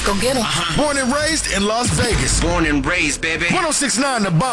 Go get 'em. Born and raised in Las Vegas. Born and raised, baby. 1069 The Bomb.